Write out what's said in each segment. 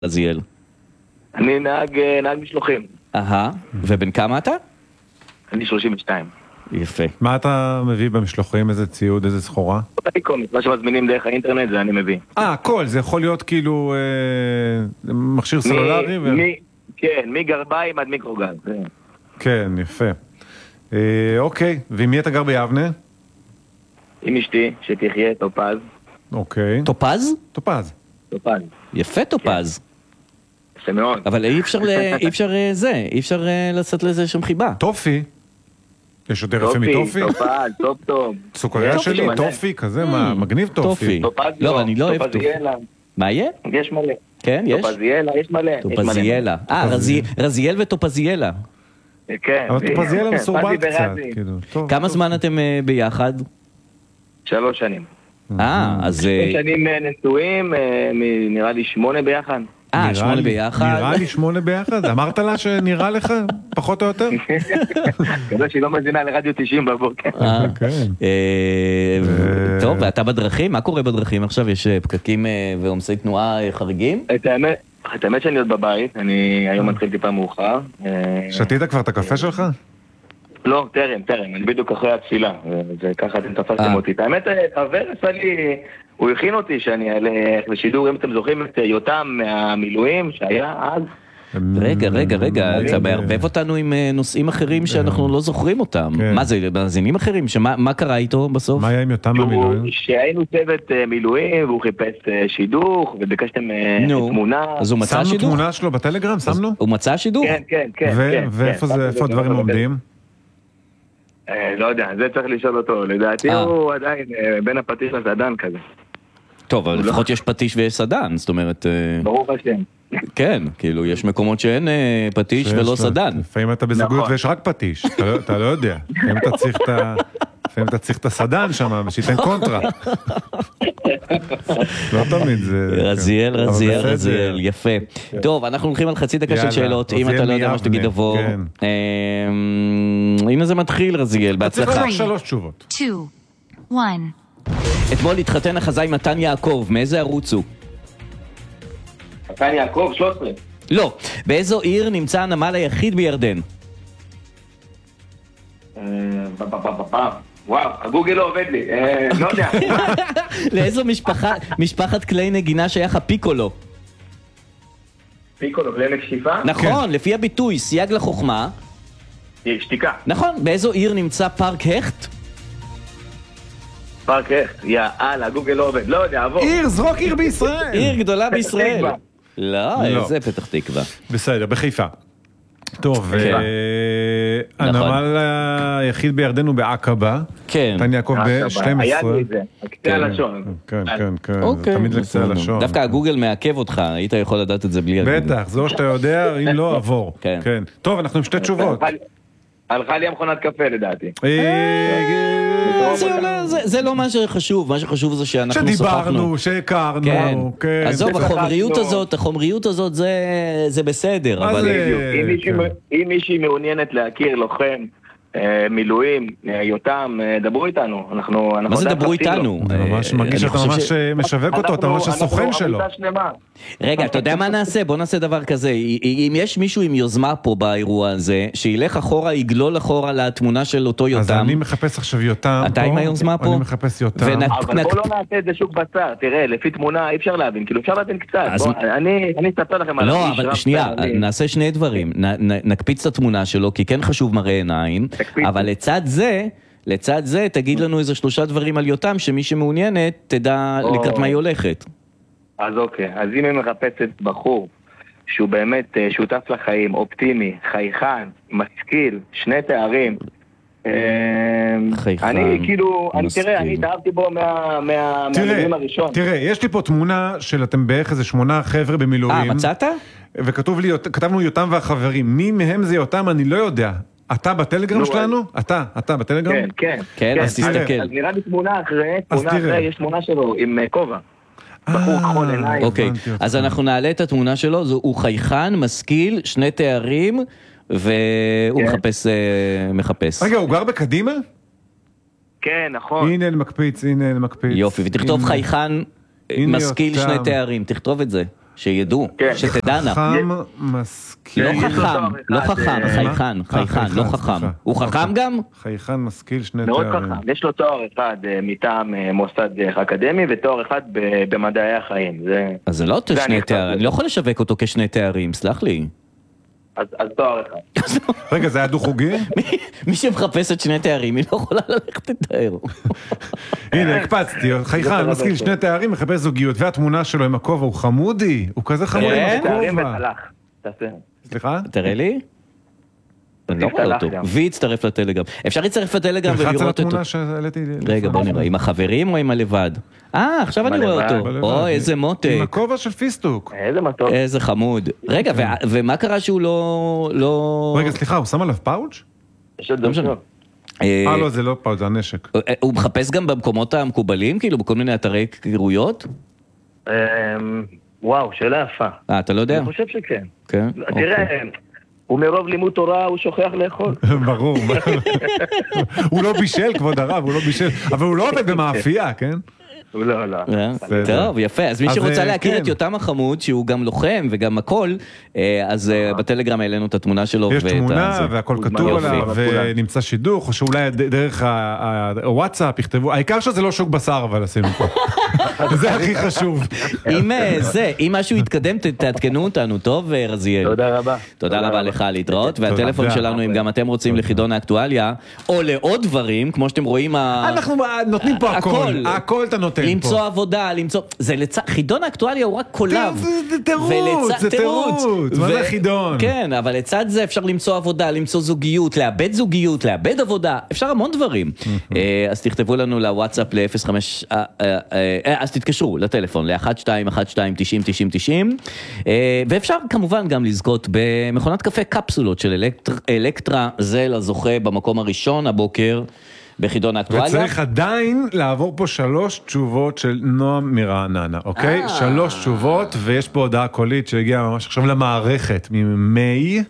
רזיאל. אני נהג משלוחים. ובן כמה אתה? אני 32. יפה. מה אתה מביא במשלוחים? איזה ציוד, איזה סחורה? מה שמזמינים דרך האינטרנט זה אני מביא. הכל, זה יכול להיות כאילו מכשיר סלולרי? כן, מגרביים עד מיקרוגל. כן, יפה. אוקיי, ועם מי אתה גר ביבנה? עם אשתי, שתחיה, טופז. אוקיי. טופז? טופז. טופז. יפה טופז. יפה מאוד. אבל אי אפשר לעשות לזה שם חיבה. טופי. יש יותר יפה מטופי? טופז, טופ. סוכריה שלי, טופי, כזה, מגניב טופי. טופז לא, אני לא אוהב טופי. מה יהיה? יש מלא. כן, יש? טופזיאלה, יש מלא. טופזיאלה. רזיאל וטופזיאלה. כן. אבל טופזיאלה מסורבל קצת. כמה זמן אתם ביחד? 3 שנים. אז... 3 שנים נשואים, נראה לי 8 ביחד. 8 ביחד. נראה לי 8 ביחד? אמרת לה שנראה לך פחות או יותר? כזה שהיא לא מזינה לרדיו 90 בבוקר. טוב, ואתה בדרכים? מה קורה בדרכים עכשיו? יש פקקים ועומסי תנועה חריגים? את האמת שאני עוד בבית, אני היום מתחיל טיפה מאוחר. שתית כבר את הקפה שלך? לא, טרם, אני בדיוק אחרי התפילה, וככה אתם תפסתם אותי. האמת, חבר עשה לי, הוא הכין אותי שאני אעלה לשידור, אם אתם זוכרים את יותם מהמילואים שהיה אז. רגע, אתה מערבב אותנו עם נושאים אחרים שאנחנו לא זוכרים אותם. מה זה, מאזינים אחרים? מה קרה איתו בסוף? מה היה עם יותם במילואים? שהיינו צוות מילואים, והוא חיפש שידוך, וביקשתם תמונה. אז הוא מצא שידוך? שמנו תמונה שלו בטלגרם, שמנו? הוא מצא שידוך? כן. ואיפה הדברים עומדים? לא יודע, זה צריך לשאול אותו. לדעתי הוא עדיין בין הפטיש לסדן כזה. טוב, אבל לפחות יש פטיש ויש סדן, זאת אומרת... ברוך השם. כן, כאילו, יש מקומות שאין פטיש ולא סדן. לפעמים אתה בזוגיות ויש רק פטיש, אתה לא יודע. לפעמים אתה צריך את הסדן שם, שייתן קונטרה. לא תמיד זה... רזיאל, יפה. טוב, אנחנו הולכים על חצי דקה של שאלות, אם אתה לא יודע מה שתגיד עבור. הנה זה מתחיל, רזיאל, בהצלחה. צריך לך 3 תשובות. 2, 1. אתמול התחתן החזאי מתן יעקב, מאיזה ערוץ הוא? מתן יעקב, 13. לא, באיזו עיר נמצא הנמל היחיד בירדן? וואו, הגוגל לא עובד לי, לא יודע. לאיזו משפחת כלי נגינה שייך הפיקולו? פיקולו, כלי נקשיפה? נכון, לפי הביטוי, סייג לחוכמה. שתיקה. נכון, באיזו עיר נמצא פארק הכט? פארק הכט, יאללה, הגוגל לא עובד, לא יודע, עבור. זרוק עיר בישראל. עיר גדולה בישראל. לא, זה פתח תקווה. בסדר, בחיפה. טוב, הנמל היחיד בירדן הוא בעקבה. כן. מתן יעקב ב-12. היה לי את זה, הקצה הלשון. כן, תמיד לקצה הלשון. דווקא הגוגל מעכב אותך, היית יכול לדעת את זה בלי הגוגל. בטח, זו שאתה יודע, אם לא, עבור. כן. טוב, אנחנו עם 2 תשובות. הלכה לי המכונת קפה לדעתי. זה לא מה שחשוב, מה שחשוב זה שאנחנו שוחחנו. שדיברנו, שהכרנו. עזוב, החומריות הזאת זה בסדר. אם מישהי מעוניינת להכיר לוחם מילואים, יותם, דברו איתנו. מה זה דברו איתנו? אני ממש מרגיש שאתה ממש משווק אותו, אתה ממש הסוכן שלו. רגע, אתה יודע מה נעשה? בוא נעשה דבר כזה. אם יש מישהו עם יוזמה פה באירוע הזה, שילך אחורה, יגלול אחורה לתמונה של אותו יותם. אז אני מחפש עכשיו יותם. אתה עם היוזמה פה? אני מחפש יותם. אבל בוא לא נעשה את זה שוק בצר. תראה, לפי תמונה אי אפשר להבין. כאילו אפשר להבין קצת. אני אספר לכם על... לא, אבל שנייה, נעשה 2 דברים. נקפיץ את התמונה שלו, כי כן חשוב מראה עיניים. אבל לצד זה תגיד לנו איזה 3 דברים על יותם, שמי שמעוניינת תדע לקראת מה היא הולכת. אז אוקיי, אז אם היא מחפשת בחור שהוא באמת שותף לחיים, אופטימי, חייכן, משכיל, 2 תארים, אני כאילו, אני התאהבתי בו מהמילים הראשון. תראה, יש לי פה תמונה של אתם בערך איזה 8 חבר'ה במילואים. מצאת? וכתבנו יותם והחברים, מי מהם זה יותם אני לא יודע. אתה בטלגרם שלנו? אתה בטלגרם? כן, אז תסתכל. אז נראה לי תמונה אחרי, יש תמונה שלו עם כובע. בחור כחול עיניים. אוקיי, אז אנחנו נעלה את התמונה שלו, הוא חייכן, משכיל, 2 תארים, והוא מחפש. רגע, הוא גר בקדימה? כן, נכון. הנה מקפיץ. יופי, ותכתוב חייכן, משכיל 2 תארים, תכתוב את זה. שידעו, שתדענה. חכם, משכיל. לא חכם, חייכן, לא חכם. הוא חכם גם? חייכן, משכיל, שני מאוד תארים. חכם. יש לו תואר אחד מטעם מוסד אקדמי ותואר אחד במדעי החיים. אז זה לא שני תארים, אני לא יכול לשווק אותו כשני תארים, סלח לי. אז תואר אחד. רגע, זה היה דו-חוגי? מי שמחפש את שני תארים, היא לא יכולה ללכת לתאר. הנה, הקפצתי, חייכן, משכיל, שני תארים, מחפש זוגיות, והתמונה שלו עם הכובע, הוא חמודי, הוא כזה חמודי עם תארים הכובע. ותלך. תעשה. סליחה? תראה לי? אני לא רואה אותו. ויצטרף לטלגרם. אפשר להצטרף לטלגרם ולראות אותו. לחץ על התמונה שהעליתי. רגע, בוא נראה, עם החברים או עם הלבד? עכשיו אני רואה אותו. או, איזה מותק. עם הכובע של פיסטוק. איזה מתוק. איזה חמוד. רגע, ומה קרה שהוא לא... רגע, סליחה, הוא שם עליו פאוץ'? יש עוד דו. לא, זה לא פאוץ', זה הנשק. הוא מחפש גם במקומות המקובלים, כאילו, בכל מיני אתרי קרירויות? וואו, שאלה יפה. אתה לא יודע? אני חושב שכן. כן? תראה, הוא מרוב לימוד תורה, הוא שוכח לאכול. ברור. הוא לא בישל, כבוד הרב, הוא לא בישל. אבל הוא לא עובד במאפייה, כן? הוא לא. טוב, יפה. אז מי שרוצה להכיר את יותם החמוד, שהוא גם לוחם וגם הכל, אז בטלגרם העלינו את התמונה שלו. יש תמונה והכל כתוב עליו, ונמצא שידוך, או שאולי דרך הוואטסאפ יכתבו, העיקר שזה לא שוק בשר, אבל עשינו פה. זה הכי חשוב. אם משהו יתקדם, תעדכנו אותנו, טוב, רזיאל? תודה רבה. תודה רבה לך להתראות, והטלפון שלנו, אם גם אתם רוצים לחידון האקטואליה, או לעוד דברים, כמו שאתם רואים, אנחנו נותנים פה הכל, הכל אתה נותן פה. למצוא עבודה, חידון האקטואליה הוא רק קולב. זה תירוץ, מה זה חידון? כן, אבל לצד זה אפשר למצוא עבודה, למצוא זוגיות, לאבד עבודה, אפשר המון דברים. אז תכתבו לנו לוואטסאפ ל-05, אז תתקשרו לטלפון, ל-1212-90-90-90, ואפשר כמובן גם לזכות במכונת קפה קפסולות של אלקטרה, זה לזוכה במקום הראשון הבוקר, בחידון האקטואליה. וצריך עדיין לעבור פה 3 תשובות של נועם מרעננה, אוקיי? 3 תשובות, ויש פה הודעה קולית שהגיעה ממש עכשיו למערכת, ממי.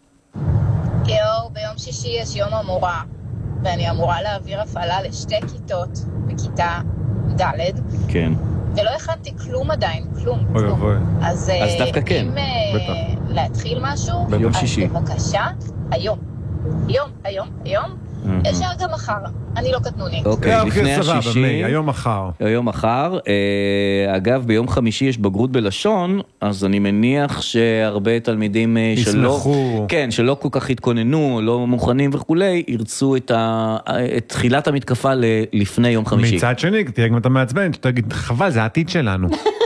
יאו, ביום שישי יש יום המורה, ואני אמורה להעביר הפעלה ל2 כיתות בכיתה ד'. כן. ולא הכנתי כלום עדיין, כלום. אז דווקא כן. אם להתחיל משהו, ביום שישי. אז בבקשה, היום. אפשר גם מחר, אני לא קטנוני. אוקיי, לפני השישי. היום מחר. אגב, ביום חמישי יש בגרות בלשון, אז אני מניח שהרבה תלמידים שלא כל כך התכוננו, לא מוכנים וכולי, ירצו את תחילת המתקפה לפני יום חמישי. מצד שני, תהיה גם אתה מעצבן, שתגיד, חבל, זה העתיד שלנו.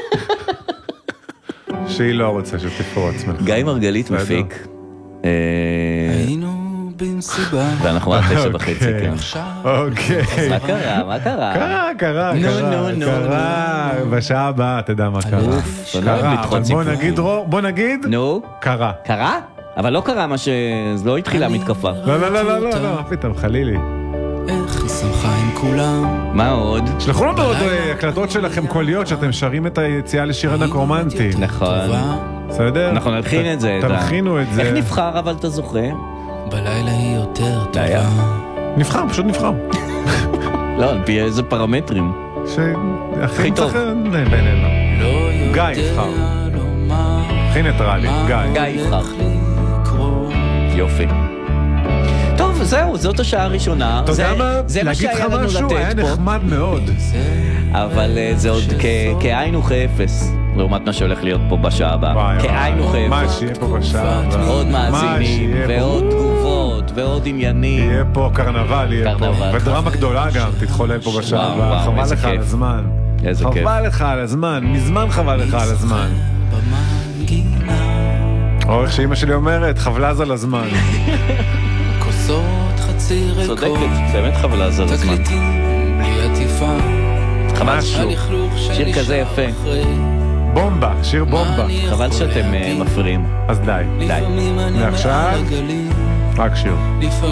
שהיא לא רוצה שתפרו עצמך. גיא מרגלית מפיק. היינו במסיבה. ואנחנו עד 9:30, כן. אוקיי. מה קרה? קרה. בשעה הבאה, אתה יודע מה קרה. בוא נגיד, קרה. קרה? אבל לא קרה מה לא התחילה המתקפה. לא, פתאום, חלילי. איך היא שמחה עם כולם. מה עוד? שלחו לנו עוד הקלטות שלכם קוליות, שאתם שרים את היציאה לשיר הנקרומנטי. נכון. בסדר? אנחנו נלחין את זה. תלחינו את זה. איך נבחר אבל אתה זוכה? בלילה היא יותר טובה. נבחר, פשוט נבחר. לא, על פי איזה פרמטרים. הכי טוב. בינינו. גיא יבחר. הכי ניטרלי, גיא יבחר. יופי. טוב, זהו, זאת השעה הראשונה. אתה יודע מה? להגיד לך משהו, היה נחמד מאוד. אבל זה עוד כעין וכאפס, לעומת מה שהולך להיות פה בשעה הבאה. כעין וכאפס. מה שיהיה פה בשעה הבאה. עוד מאזינים, ועוד תגובות, ועוד עניינים. יהיה פה קרנבל, יהיה פה. ודרמה גדולה גם, תתחולל פה בשעה הבאה. חבל לך על הזמן. איזה כיף. חבל לך על הזמן, מזמן חבל לך על הזמן. או איך שאמא שלי אומרת, חבלז על הזמן. כוסות חצי ריקות. צודקת, באמת חבלז על הזמן. תקליטים בלי עטיפה. חבל שיר כזה יפה. בומבה, שיר בומבה. חבל שאתם מפריעים. אז די. לפעמים אני ועכשיו? רק שיר.